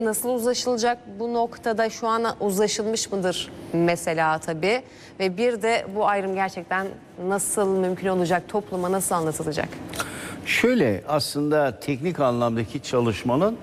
Nasıl uzlaşılacak bu noktada, şu an uzlaşılmış mıdır mesela tabii, ve bir de bu ayrım gerçekten nasıl mümkün olacak, topluma nasıl anlatılacak? Şöyle, aslında teknik anlamdaki çalışmanın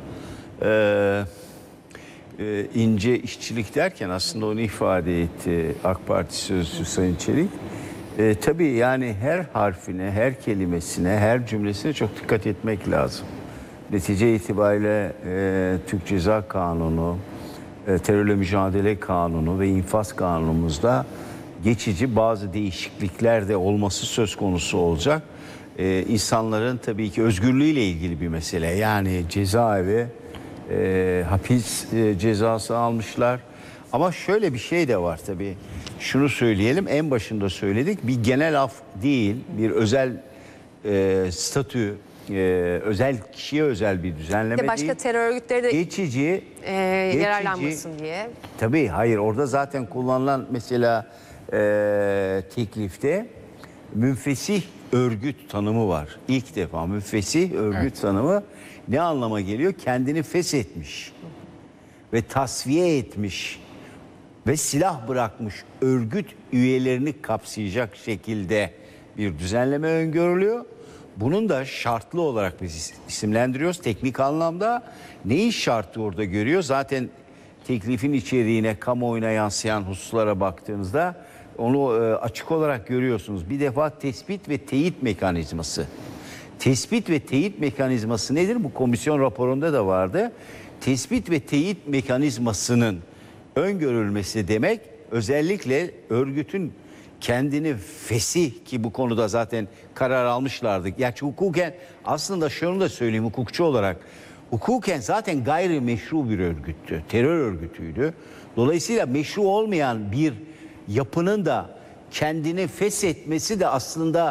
ince işçilik derken aslında onu ifade etti AK Parti sözcüsü Sayın Çelik. Tabii yani her harfine, her kelimesine, her cümlesine çok dikkat etmek lazım. Netice itibariyle Türk Ceza Kanunu, Terörle Mücadele Kanunu ve İnfaz Kanunumuzda geçici bazı değişiklikler de olması söz konusu olacak. İnsanların tabii ki özgürlüğüyle ilgili bir mesele. Yani cezaevi, hapis cezası almışlar. Ama şöyle bir şey de var tabii. Şunu söyleyelim, en başında söyledik. Bir genel af değil, bir özel statü, özel kişiye özel bir düzenleme Başka değil. terör örgütleri de Geçici yararlanmasın diye. Tabii hayır, orada zaten kullanılan mesela teklifte münfesih örgüt tanımı var. İlk defa münfesih örgüt tanımı ne anlama geliyor? Kendini feshetmiş ve tasfiye etmiş ve silah bırakmış örgüt üyelerini kapsayacak şekilde bir düzenleme öngörülüyor. Bunun da şartlı olarak biz isimlendiriyoruz teknik anlamda. Neyin şartı orada görüyor? Zaten teklifin içeriğine, kamuoyuna yansıyan hususlara baktığınızda onu açık olarak görüyorsunuz. Bir defa tespit ve teyit mekanizması. Tespit ve teyit mekanizması nedir? Bu komisyon raporunda da vardı. Tespit ve teyit mekanizmasının öngörülmesi demek, özellikle örgütün kendini fesih, ki bu konuda zaten karar almışlardı. Gerçi hukuken, aslında şunu da söyleyeyim hukukçu olarak, hukuken zaten gayrimeşru bir örgüttü. Terör örgütüydü. Dolayısıyla meşru olmayan bir yapının da kendini feshetmesi de aslında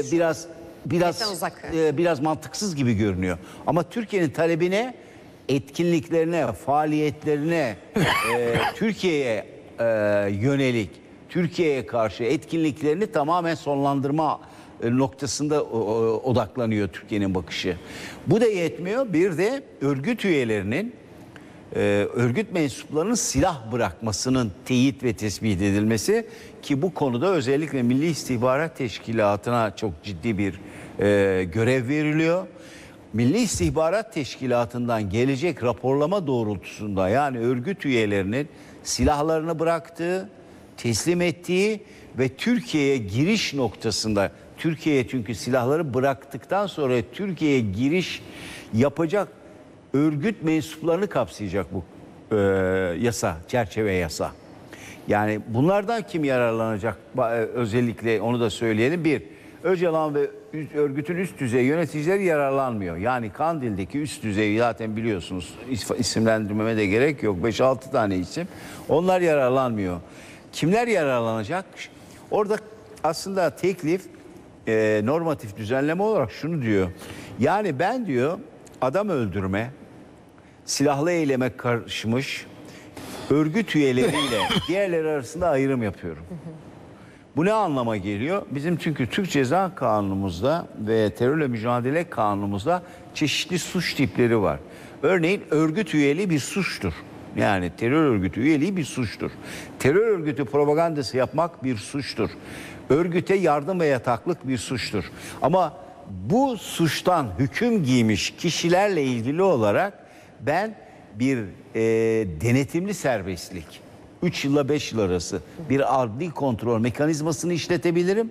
biraz mantıksız gibi görünüyor. Ama Türkiye'nin talebine, etkinliklerine, faaliyetlerine, Türkiye'ye yönelik, Türkiye'ye karşı etkinliklerini tamamen sonlandırma noktasında odaklanıyor Türkiye'nin bakışı. Bu da yetmiyor. Bir de örgüt üyelerinin, örgüt mensuplarının silah bırakmasının teyit ve tespit edilmesi, ki bu konuda özellikle Milli İstihbarat Teşkilatı'na çok ciddi bir görev veriliyor. Milli İstihbarat Teşkilatı'ndan gelecek raporlama doğrultusunda, yani örgüt üyelerinin silahlarını bıraktığı, teslim ettiği ve Türkiye'ye giriş noktasında, Türkiye'ye çünkü silahları bıraktıktan sonra Türkiye'ye giriş yapacak örgüt mensuplarını kapsayacak bu yasa, çerçeve yasa. Yani bunlardan kim yararlanacak? Özellikle onu da söyleyelim. Bir, Öcalan ve örgütün üst düzey yöneticileri yararlanmıyor. Yani Kandil'deki üst düzeyi zaten biliyorsunuz, isimlendirmeme de gerek yok. 5-6 tane isim. Onlar yararlanmıyor. Kimler yararlanacak? Orada aslında teklif normatif düzenleme olarak şunu diyor. Yani ben diyor, adam öldürme, silahlı eyleme karışmış örgüt üyeleriyle diğerleri arasında ayrım yapıyorum. Bu ne anlama geliyor? Bizim çünkü Türk Ceza Kanunumuzda ve Terörle Mücadele Kanunumuzda çeşitli suç tipleri var. Örneğin örgüt üyeliği bir suçtur. Yani terör örgütü üyeliği bir suçtur. Terör örgütü propagandası yapmak bir suçtur. Örgüte yardım ve yataklık bir suçtur. Ama bu suçtan hüküm giymiş kişilerle ilgili olarak ben bir denetimli serbestlik, 3 yılla 5 yıl arası bir adli kontrol mekanizmasını işletebilirim.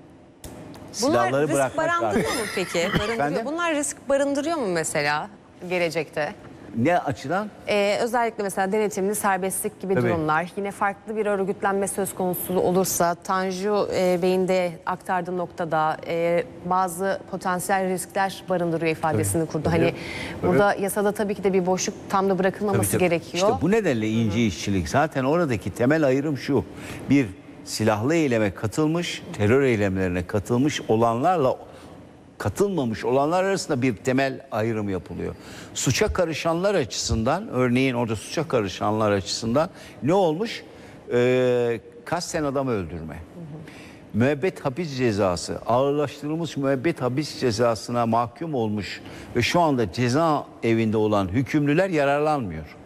Bunlar risk barındırıyor mu peki? Bunlar risk barındırıyor mu mesela gelecekte? Ne açıdan? Özellikle mesela denetimli serbestlik gibi durumlar. Yine farklı bir örgütlenme söz konusu olursa, Tanju Bey'in de aktardığı noktada bazı potansiyel riskler barındırıyor ifadesini kurdu. Hani burada yasada tabii ki de bir boşluk tam da bırakılmaması gerekiyor. İşte bu nedenle ince işçilik. Zaten oradaki temel ayrım şu: bir, silahlı eyleme katılmış, terör eylemlerine katılmış olanlarla katılmamış olanlar arasında bir temel ayrım yapılıyor. Suça karışanlar açısından, örneğin orada suça karışanlar açısından ne olmuş? Kasten adam öldürme. müebbet hapis cezası, ağırlaştırılmış müebbet hapis cezasına mahkum olmuş ve şu anda cezaevinde olan hükümlüler yararlanmıyor.